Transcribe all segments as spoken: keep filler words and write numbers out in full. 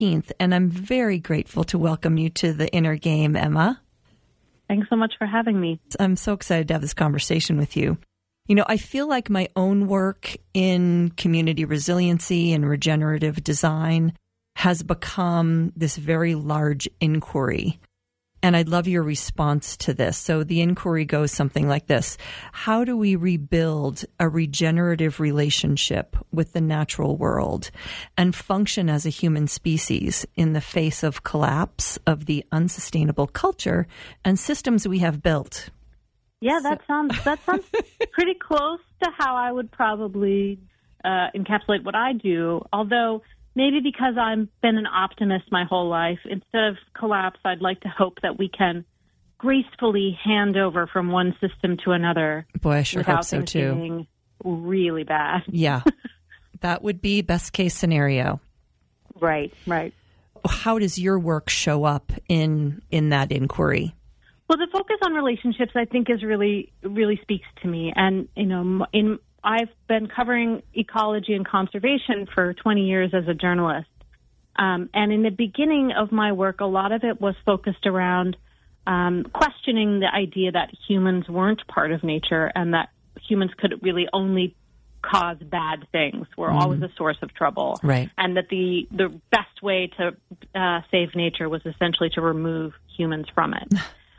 fifteenth, and I'm very grateful to welcome you to the Inner Game, Emma. Thanks so much for having me. I'm so excited to have this conversation with you. You know, I feel like my own work in community resiliency and regenerative design has become this very large inquiry. And I'd love your response to this. So the inquiry goes something like this. How do we rebuild a regenerative relationship with the natural world and function as a human species in the face of collapse of the unsustainable culture and systems we have built? Yeah, that so. sounds that sounds pretty close to how I would probably uh, encapsulate what I do, although maybe because I've been an optimist my whole life, instead of collapse, I'd like to hope that we can gracefully hand over from one system to another. Boy, I sure hope so, too. Being really bad. Yeah, that would be best case scenario. Right, right. How does your work show up in in that inquiry? Well, the focus on relationships, I think, is really, really speaks to me. And, you know, in I've been covering ecology and conservation for twenty years as a journalist. Um, and in the beginning of my work, a lot of it was focused around um, questioning the idea that humans weren't part of nature and that humans could really only cause bad things. We're mm. always a source of trouble. Right. And that the, the best way to uh, save nature was essentially to remove humans from it.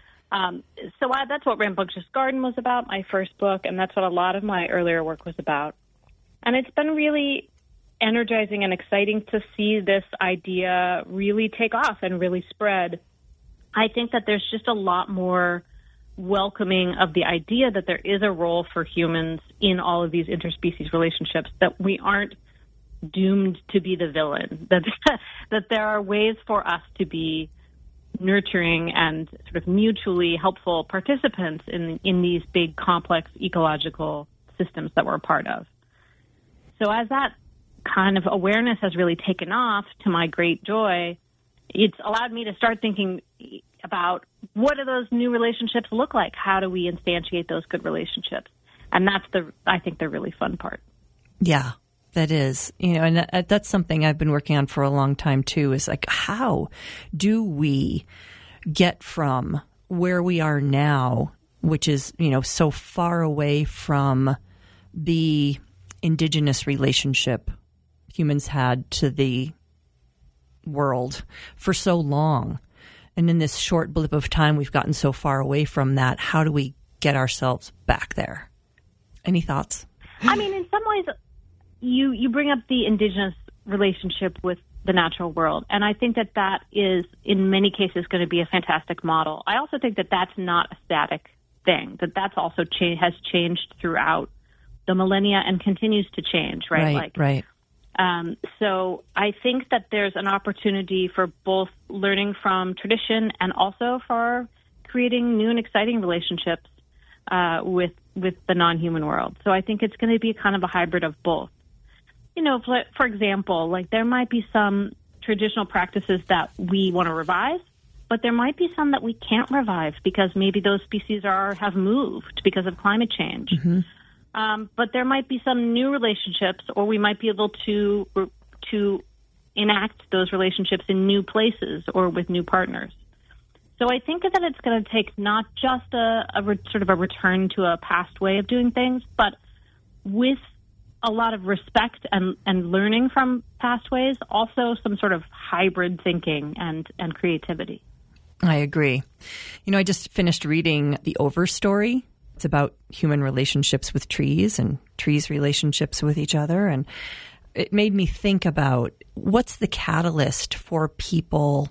Um, so I, that's what Rambunctious Garden was about, my first book, and that's what a lot of my earlier work was about. And it's been really energizing and exciting to see this idea really take off and really spread. I think that there's just a lot more welcoming of the idea that there is a role for humans in all of these interspecies relationships, that we aren't doomed to be the villain, that that there are ways for us to be nurturing and sort of mutually helpful participants in in these big, complex ecological systems that we're a part of. So as that kind of awareness has really taken off, to my great joy, it's allowed me to start thinking about what do those new relationships look like? How do we instantiate those good relationships? And that's the, I think, the really fun part. Yeah. That is, you know, and that, that's something I've been working on for a long time, too, is like, how do we get from where we are now, which is, you know, so far away from the indigenous relationship humans had to the world for so long. And in this short blip of time, we've gotten so far away from that. How do we get ourselves back there? Any thoughts? I mean, in some ways, You you bring up the indigenous relationship with the natural world, and I think that that is, in many cases, going to be a fantastic model. I also think that that's not a static thing, that that's also cha- has changed throughout the millennia and continues to change, right? Right, like, right. Um, so I think that there's an opportunity for both learning from tradition and also for creating new and exciting relationships uh, with with the non-human world. So I think it's going to be kind of a hybrid of both. You know, for, for example, like there might be some traditional practices that we want to revive, but there might be some that we can't revive because maybe those species are have moved because of climate change. Mm-hmm. Um, but there might be some new relationships, or we might be able to to enact those relationships in new places or with new partners. So I think that it's going to take not just a, a re, sort of a return to a past way of doing things, but with a lot of respect and, and learning from past ways, also some sort of hybrid thinking and, and creativity. I agree. You know, I just finished reading The Overstory. It's about human relationships with trees and trees' relationships with each other. And it made me think about what's the catalyst for people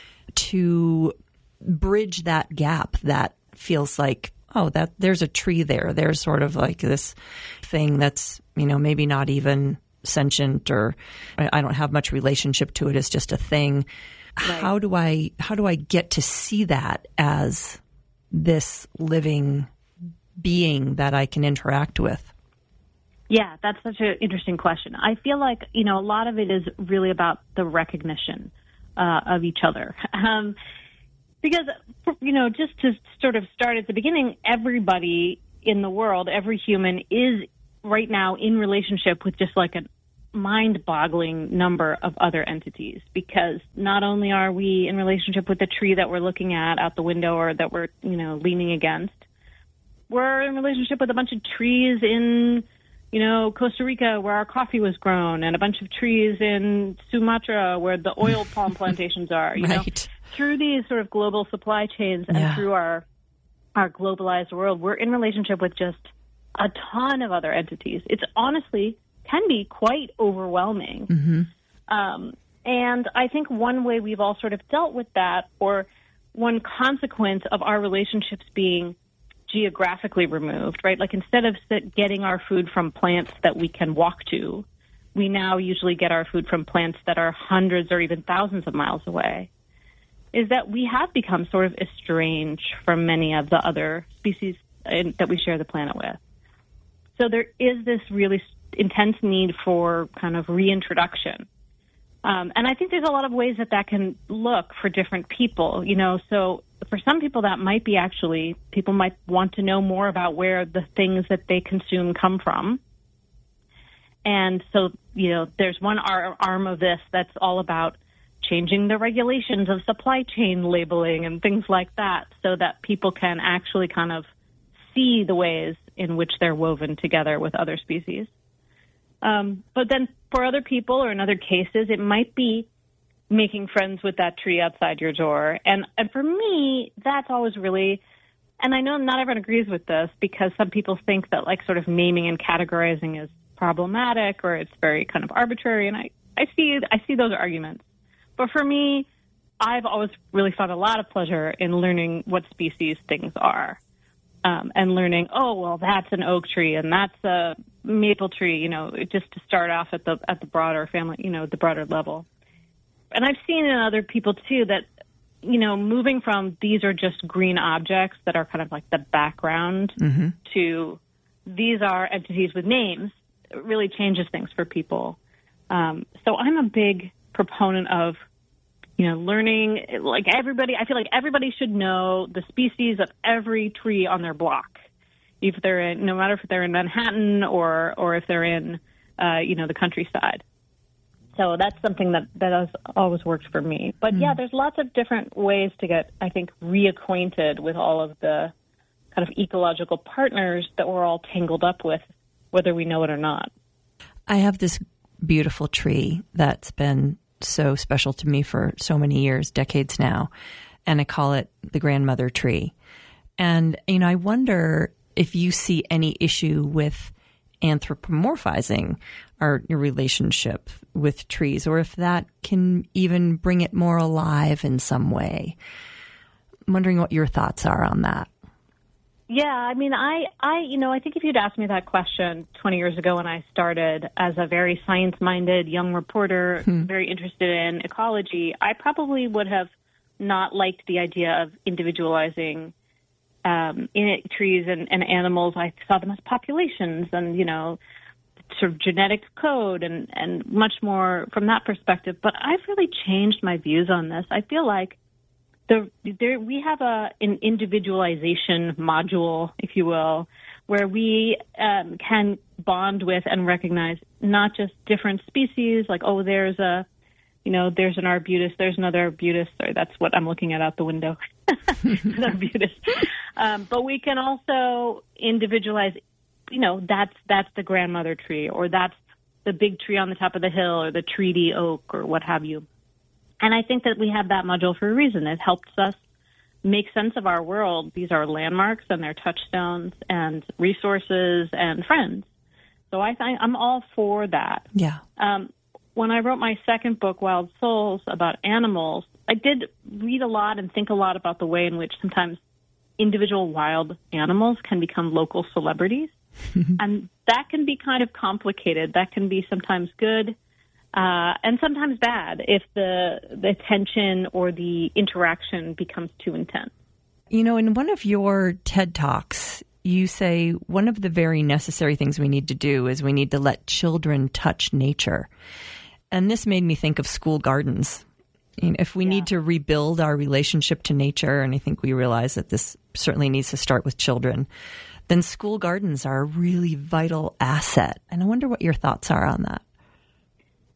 to bridge that gap that feels like, oh, that there's a tree there. There's sort of like this thing that's, you know, maybe not even sentient, or I don't have much relationship to it. It's just a thing. Right. How do I, how do I get to see that as this living being that I can interact with? Yeah, that's such an interesting question. I feel like, you know, a lot of it is really about the recognition uh, of each other. Um, because, you know, just to sort of start at the beginning, everybody in the world, every human is right now in relationship with just like an mind-boggling number of other entities, because not only are we in relationship with the tree that we're looking at out the window or that we're, you know, leaning against, we're in relationship with a bunch of trees in, you know, Costa Rica where our coffee was grown, and a bunch of trees in Sumatra where the oil palm plantations are. You right. know, through these sort of global supply chains and yeah. through our our globalized world, we're in relationship with just a ton of other entities. It's honestly can be quite overwhelming. Mm-hmm. Um, and I think one way we've all sort of dealt with that, or one consequence of our relationships being geographically removed, right? Like instead of getting our food from plants that we can walk to, we now usually get our food from plants that are hundreds or even thousands of miles away, is that we have become sort of estranged from many of the other species in, that we share the planet with. So there is this really intense need for kind of reintroduction. Um, and I think there's a lot of ways that that can look for different people, you know. So for some people that might be actually, people might want to know more about where the things that they consume come from. And so, you know, there's one ar- arm of this that's all about changing the regulations of supply chain labeling and things like that, so that people can actually kind of see the ways in which they're woven together with other species. Um, but then for other people, or in other cases, it might be making friends with that tree outside your door. And, and for me, that's always really, and I know not everyone agrees with this, because some people think that like sort of naming and categorizing is problematic, or it's very kind of arbitrary. And I, I see, I see those arguments. But for me, I've always really found a lot of pleasure in learning what species things are. Um, and learning, oh, well, that's an oak tree and that's a maple tree, you know, just to start off at the at the broader family, you know, the broader level. And I've seen in other people, too, that, you know, moving from these are just green objects that are kind of like the background mm-hmm. to these are entities with names, it really changes things for people. Um, so I'm a big proponent of, you know, learning, like everybody, I feel like everybody should know the species of every tree on their block, if they're in, no matter if they're in Manhattan or, or if they're in, uh, you know, the countryside. So that's something that, that has always worked for me. But, mm. yeah, there's lots of different ways to get, I think, reacquainted with all of the kind of ecological partners that we're all tangled up with, whether we know it or not. I have this beautiful tree that's been so special to me for so many years, decades now, and I call it the grandmother tree. And, you know, I wonder if you see any issue with anthropomorphizing our your relationship with trees, or if that can even bring it more alive in some way. I'm wondering what your thoughts are on that. Yeah, I mean, I, I, you know, I think if you'd asked me that question twenty years ago when I started as a very science-minded young reporter, hmm. very interested in ecology, I probably would have not liked the idea of individualizing um, in it, trees and, and animals. I saw them as populations and, you know, sort of genetic code and, and much more from that perspective. But I've really changed my views on this. I feel like The, there, we have a, an individualization module, if you will, where we um, can bond with and recognize not just different species, like, oh, there's a, you know, there's an arbutus, there's another arbutus, or that's what I'm looking at out the window, an arbutus. Um, but we can also individualize, you know, that's that's the grandmother tree, or that's the big tree on the top of the hill, or the treaty oak, or what have you. And I think that we have that module for a reason. It helps us make sense of our world. These are landmarks and they're touchstones and resources and friends. So I think I'm all for that. Yeah. Um, when I wrote my second book, Wild Souls, about animals, I did read a lot and think a lot about the way in which sometimes individual wild animals can become local celebrities. And that can be kind of complicated. That can be sometimes good. Uh, and sometimes bad if the, the attention or the interaction becomes too intense. You know, in one of your TED Talks, you say one of the very necessary things we need to do is we need to let children touch nature. And this made me think of school gardens. You know, if we yeah. need to rebuild our relationship to nature, and I think we realize that this certainly needs to start with children, then school gardens are a really vital asset. And I wonder what your thoughts are on that.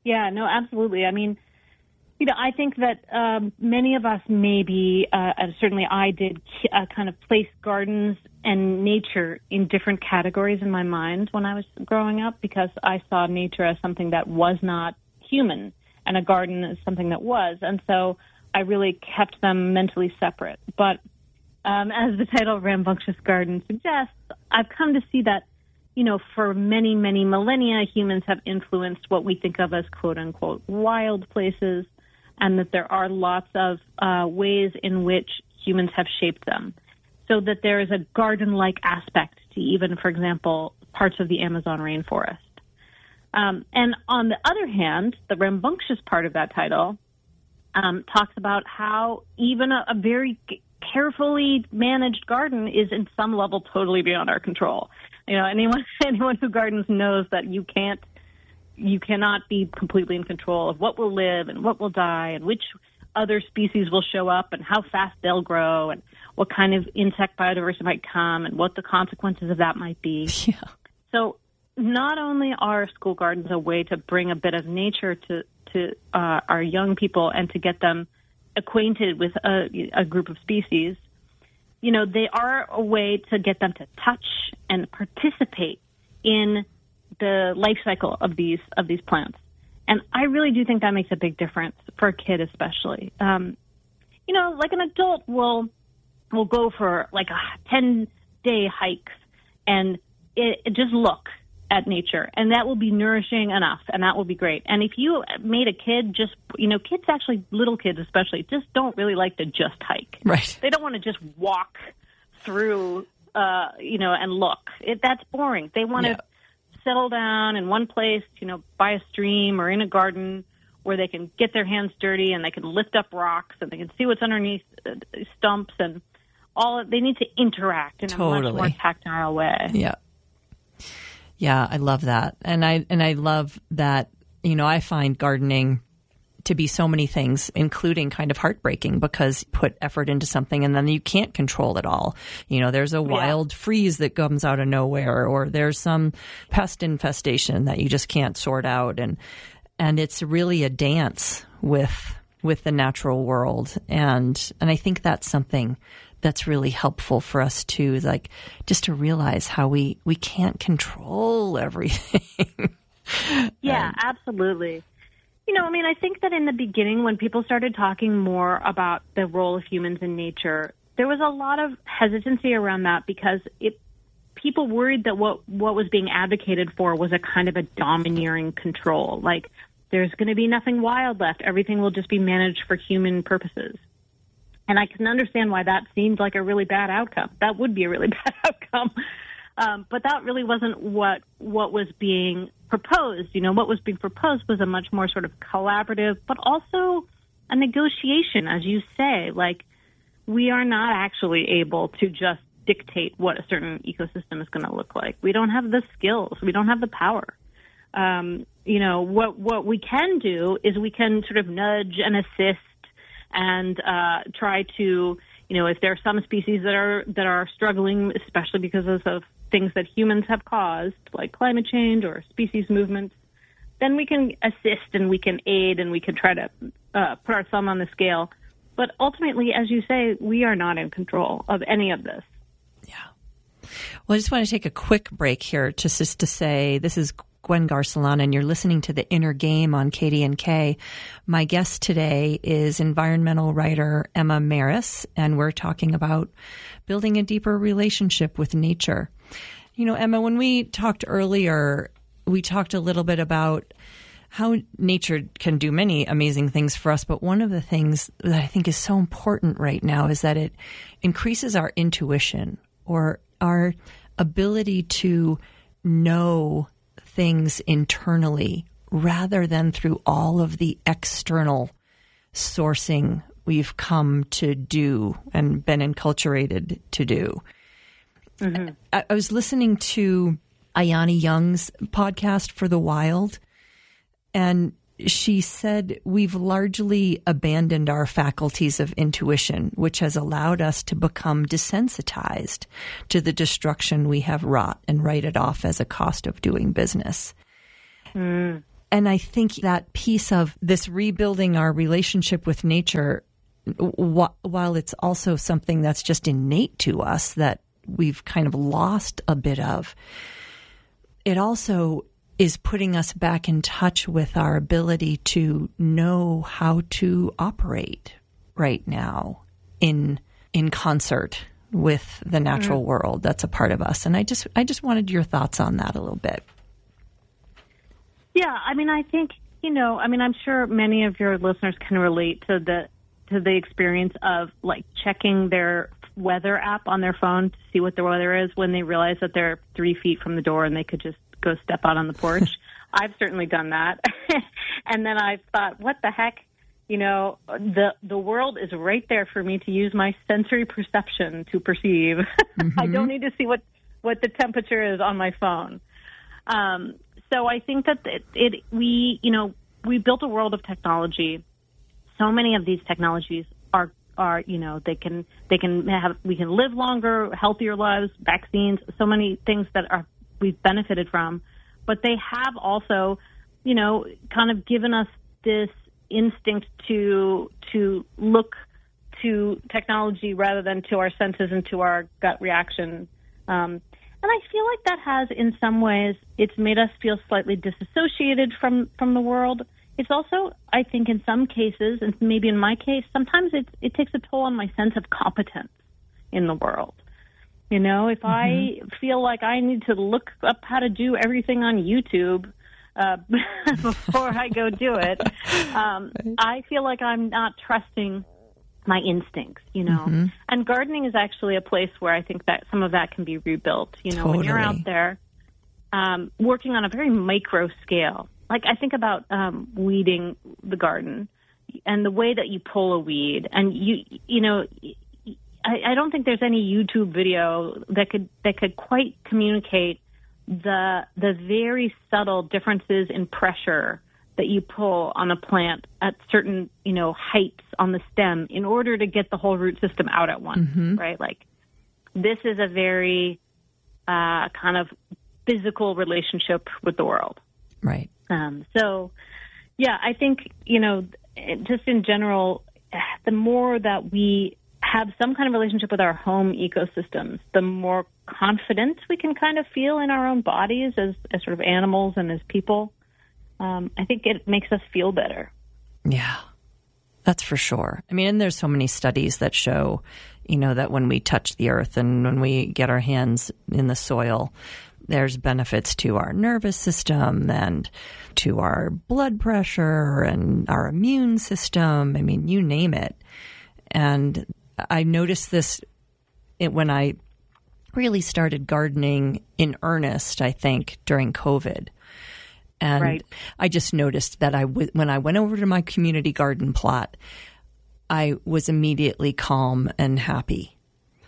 Yeah, no, absolutely. I mean, you know, I think that um, many of us maybe, uh, and certainly I did, uh, kind of place gardens and nature in different categories in my mind when I was growing up, because I saw nature as something that was not human and a garden as something that was. And so I really kept them mentally separate. But um, as the title Rambunctious Garden suggests, I've come to see that, you know, for many, many millennia, humans have influenced what we think of as quote-unquote wild places, and that there are lots of uh, ways in which humans have shaped them. So that there is a garden-like aspect to even, for example, parts of the Amazon rainforest. Um, and on the other hand, the rambunctious part of that title um, talks about how even a, a very carefully managed garden is in some level totally beyond our control. You know, anyone anyone who gardens knows that you can't, you cannot be completely in control of what will live and what will die and which other species will show up and how fast they'll grow and what kind of insect biodiversity might come and what the consequences of that might be. Yeah. So not only are school gardens a way to bring a bit of nature to, to uh, our young people and to get them acquainted with a, a group of species, you know, they are a way to get them to touch and participate in the life cycle of these of these plants. And I really do think that makes a big difference for a kid especially. Um, you know, like an adult will will go for like a ten-day hike and it, it just look at nature, and that will be nourishing enough, and that will be great. And if you made a kid just, you know, kids actually, little kids especially, just don't really like to just hike. Right. They don't want to just walk through, uh, you know, and look. It, that's boring. They want to yeah. settle down in one place, you know, by a stream or in a garden where they can get their hands dirty and they can lift up rocks and they can see what's underneath uh, stumps and all. They need to interact in totally. a much more tactile way. Yeah. Yeah, I love that. And I and I love that, you know, I find gardening to be so many things, including kind of heartbreaking, because you put effort into something and then you can't control it all. You know, there's a wild yeah. freeze that comes out of nowhere, or there's some pest infestation that you just can't sort out. And and it's really a dance with with the natural world. And and I think that's something that's really helpful for us to, like, just to realize how we, we can't control everything. Yeah, um, absolutely. You know, I mean, I think that in the beginning, when people started talking more about the role of humans in nature, there was a lot of hesitancy around that because it, people worried that what, what was being advocated for was a kind of a domineering control. Like, there's going to be nothing wild left. Everything will just be managed for human purposes. And I can understand why that seemed like a really bad outcome. That would be a really bad outcome. Um, but that really wasn't what what was being proposed. You know, what was being proposed was a much more sort of collaborative, but also a negotiation, as you say. Like, we are not actually able to just dictate what a certain ecosystem is going to look like. We don't have the skills. We don't have the power. Um, you know, what what we can do is we can sort of nudge and assist and uh, try to, you know, if there are some species that are that are struggling, especially because of, of things that humans have caused, like climate change or species movements, then we can assist and we can aid and we can try to uh, put our thumb on the scale. But ultimately, as you say, we are not in control of any of this. Yeah. Well, I just want to take a quick break here just, just to say this is Gwen Garcelon, and you're listening to The Inner Game on K D N K. My guest today is environmental writer Emma Marris, and we're talking about building a deeper relationship with nature. You know, Emma, when we talked earlier, we talked a little bit about how nature can do many amazing things for us, but one of the things that I think is so important right now is that it increases our intuition, or our ability to know things internally rather than through all of the external sourcing we've come to do and been enculturated to do. Mm-hmm. I, I was listening to Ayani Young's podcast For the Wild, and she said we've largely abandoned our faculties of intuition, which has allowed us to become desensitized to the destruction we have wrought and write it off as a cost of doing business. Mm. And I think that piece of this rebuilding our relationship with nature, wh- while it's also something that's just innate to us that we've kind of lost a bit of, it also is putting us back in touch with our ability to know how to operate right now in in concert with the natural mm-hmm. world that's a part of us. And I just I just wanted your thoughts on that a little bit. Yeah, I mean, I think, you know, I mean, I'm sure many of your listeners can relate to the to the experience of like checking their weather app on their phone to see what the weather is when they realize that they're three feet from the door and they could just go step out on the porch. I've certainly done that. And then I've thought, what the heck? You know, the the world is right there for me to use my sensory perception to perceive. Mm-hmm. I don't need to see what, what the temperature is on my phone. Um, so I think that it, it we, you know, we built a world of technology. So many of these technologies are are, you know, they can they can have we can live longer, healthier lives, vaccines, so many things that are we've benefited from, but they have also, you know, kind of given us this instinct to to look to technology rather than to our senses and to our gut reaction. Um, and I feel like that has, in some ways, it's made us feel slightly disassociated from, from the world. It's also, I think, in some cases, and maybe in my case, sometimes it it takes a toll on my sense of competence in the world. You know, if mm-hmm. I feel like I need to look up how to do everything on YouTube uh, before I go do it, um, I feel like I'm not trusting my instincts, you know. Mm-hmm. And gardening is actually a place where I think that some of that can be rebuilt. You know, totally. When you're out there um, working on a very micro scale. Like I think about um, weeding the garden and the way that you pull a weed, and you, you know. I, I don't think there's any YouTube video that could that could quite communicate the the very subtle differences in pressure that you pull on a plant at certain, you know, heights on the stem in order to get the whole root system out at once, mm-hmm. right? Like this is a very uh, kind of physical relationship with the world, right? Um, so, yeah, I think, you know, just in general, the more that we have some kind of relationship with our home ecosystems, the more confidence we can kind of feel in our own bodies as, as sort of animals and as people. Um, I think it makes us feel better. Yeah, that's for sure. I mean, and there's so many studies that show, you know, that when we touch the earth and when we get our hands in the soil, there's benefits to our nervous system and to our blood pressure and our immune system. I mean, you name it. And I noticed this when I really started gardening in earnest, I think, during COVID. And right. I just noticed that I w- when I went over to my community garden plot, I was immediately calm and happy.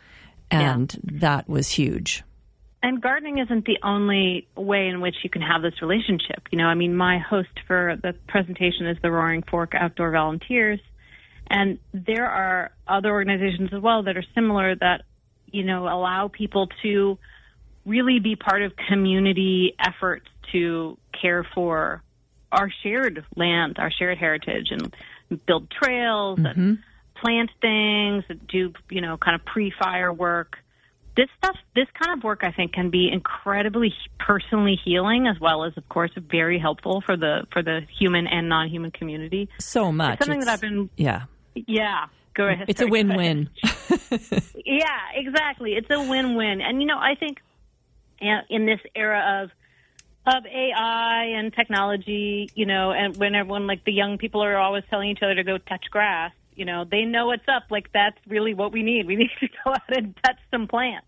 And yeah. that was huge. And gardening isn't the only way in which you can have this relationship. You know, I mean, my host for the presentation is the Roaring Fork Outdoor Volunteers. And there are other organizations as well that are similar that, you know, allow people to really be part of community efforts to care for our shared land, our shared heritage, and build trails mm-hmm. and plant things, do, you know, kind of pre-fire work. This stuff, this kind of work, I think, can be incredibly personally healing, as well as, of course, very helpful for the for the human and non-human community. So much. It's something it's, that I've been... Yeah. Yeah. Go ahead. It's Sorry, a win-win. Yeah, exactly. It's a win-win. And, you know, I think in this era of of A I and technology, you know, and when everyone, like the young people are always telling each other to go touch grass, you know, they know what's up. Like, that's really what we need. We need to go out and touch some plants.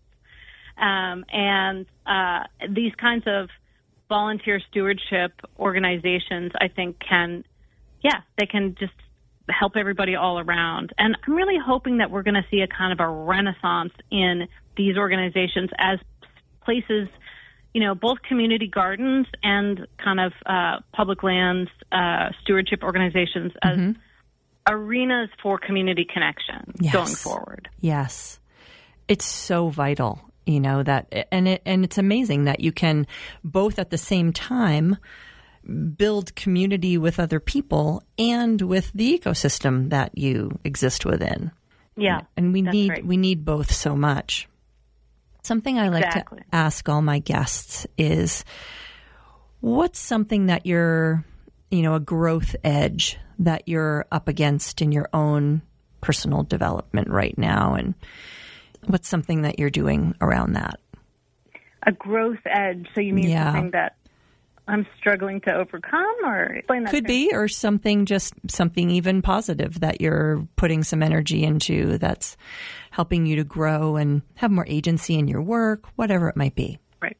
Um, and uh, these kinds of volunteer stewardship organizations, I think, can, yeah, they can just help everybody all around. And I'm really hoping that we're going to see a kind of a renaissance in these organizations as places, you know, both community gardens and kind of uh, public lands uh, stewardship organizations as mm-hmm. arenas for community connection yes. going forward. Yes. It's so vital, you know, that, and it, and it's amazing that you can both at the same time build community with other people and with the ecosystem that you exist within. Yeah. And we need right. we need both so much. Something I like exactly. to ask all my guests is, what's something that you're, you know, a growth edge that you're up against in your own personal development right now? And what's something that you're doing around that? A growth edge. So you mean yeah. something that I'm struggling to overcome, or explain that? Could be, or something, just something even positive that you're putting some energy into that's helping you to grow and have more agency in your work, whatever it might be. Right.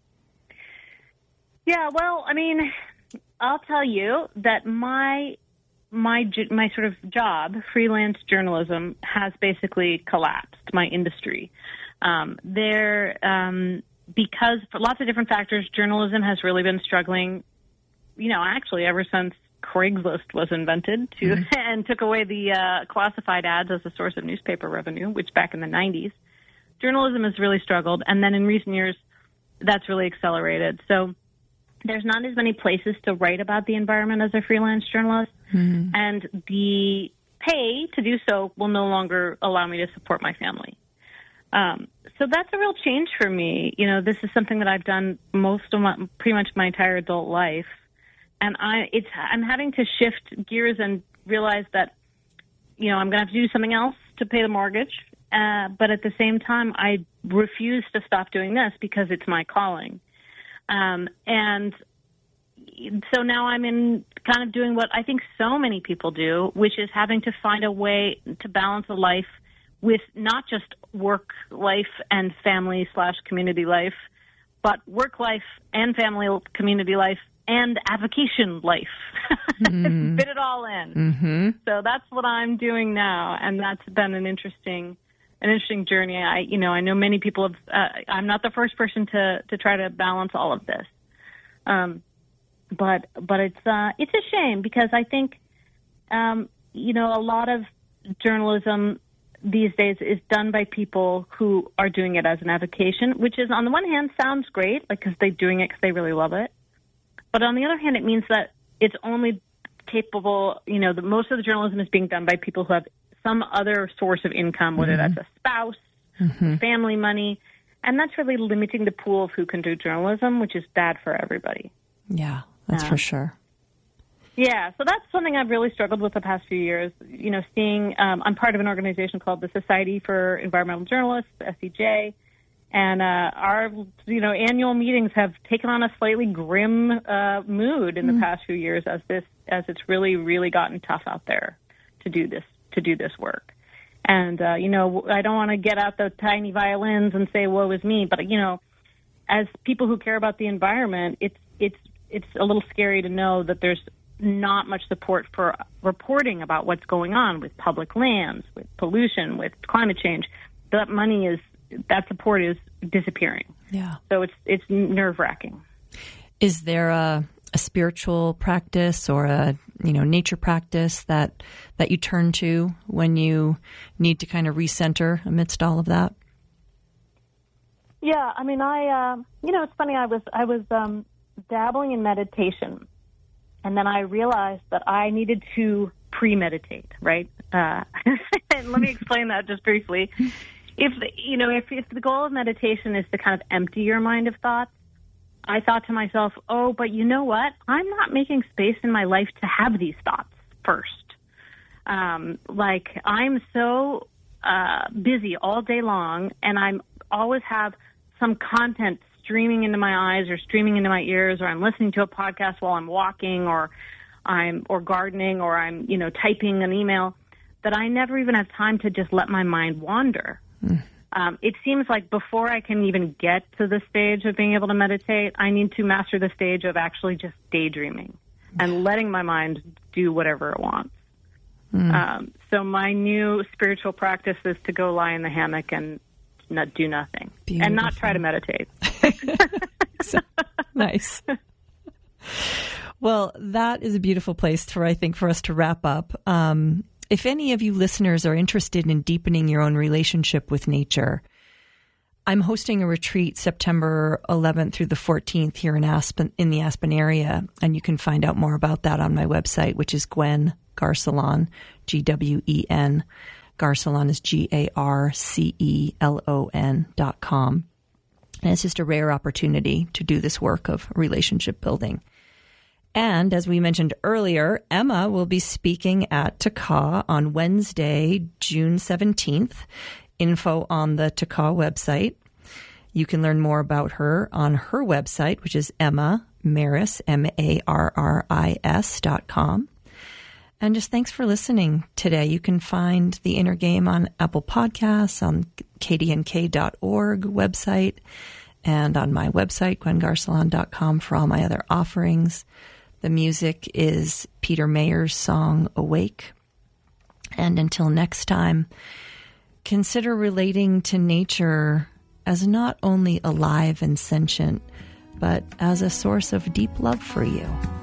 Yeah, well, I mean, I'll tell you that my my my sort of job, freelance journalism, has basically collapsed. My industry, um, there, um, because for lots of different factors, journalism has really been struggling. You know, actually, ever since Craigslist was invented to mm-hmm. and took away the uh, classified ads as a source of newspaper revenue, which back in the nineties, journalism has really struggled. And then in recent years, that's really accelerated. So there's not as many places to write about the environment as a freelance journalist. Mm-hmm. And the pay to do so will no longer allow me to support my family. Um, so that's a real change for me. You know, this is something that I've done most of my, pretty much my entire adult life. And I, it's, I'm having to shift gears and realize that, you know, I'm going to have to do something else to pay the mortgage. Uh, but at the same time, I refuse to stop doing this because it's my calling. Um, and so now I'm in kind of doing what I think so many people do, which is having to find a way to balance a life with not just work life and family slash community life, but work life and family community life and avocation life. Mm-hmm. Fit it all in. Mm-hmm. So that's what I'm doing now, and that's been an interesting, an interesting journey. I, you know, I know many people have. Uh, I'm not the first person to to try to balance all of this, um, but but it's uh, it's a shame because I think, um, you know, a lot of journalism these days is done by people who are doing it as an avocation, which is on the one hand sounds great, like because they're doing it because they really love it. But on the other hand, it means that it's only capable, you know, the, most of the journalism is being done by people who have some other source of income, whether mm-hmm. that's a spouse, mm-hmm. family money. And that's really limiting the pool of who can do journalism, which is bad for everybody. Yeah, that's um, for sure. Yeah, so that's something I've really struggled with the past few years. You know, seeing, um, I'm part of an organization called the Society for Environmental Journalists, S E J. And uh, our, you know, annual meetings have taken on a slightly grim uh, mood in the mm. past few years as this, as it's really, really gotten tough out there to do this, to do this work. And uh, you know, I don't want to get out the tiny violins and say woe is me, but you know, as people who care about the environment, it's it's it's a little scary to know that there's not much support for reporting about what's going on with public lands, with pollution, with climate change. That money is. That support is disappearing. Yeah. So it's it's nerve-wracking. Is there a, a spiritual practice or a you know nature practice that that you turn to when you need to kind of recenter amidst all of that? Yeah, I mean, I uh, you know it's funny. I was I was um, dabbling in meditation, and then I realized that I needed to pre-meditate. Right. Uh, and let me explain that just briefly. If, you know, if, if the goal of meditation is to kind of empty your mind of thoughts, I thought to myself, oh, but you know what? I'm not making space in my life to have these thoughts first. Um, like, I'm so uh, busy all day long, and I'm always have some content streaming into my eyes or streaming into my ears, or I'm listening to a podcast while I'm walking, or I'm or gardening, or I'm, you know, typing an email, that I never even have time to just let my mind wander. Um, it seems like before I can even get to the stage of being able to meditate, I need to master the stage of actually just daydreaming and letting my mind do whatever it wants. Mm. Um, so my new spiritual practice is to go lie in the hammock and not do nothing. Beautiful. And not try to meditate. Nice. Well, that is a beautiful place for, I think, for us to wrap up. Um, If any of you listeners are interested in deepening your own relationship with nature, I'm hosting a retreat September eleventh through the fourteenth here in Aspen, in the Aspen area, and you can find out more about that on my website, which is Gwen Garcelon, G W E N. Garcelon is G A R C E L O N dot com. And it's just a rare opportunity to do this work of relationship building. And as we mentioned earlier, Emma will be speaking at T C A on Wednesday, June seventeenth. Info on the T C A website. You can learn more about her on her website, which is Emma Marris, M A R R I S dot com. And just thanks for listening today. You can find The Inner Game on Apple Podcasts, on K D N K dot org website, and on my website, Gwen Garcelon dot com, for all my other offerings. The music is Peter Mayer's song, Awake. And until next time, consider relating to nature as not only alive and sentient, but as a source of deep love for you.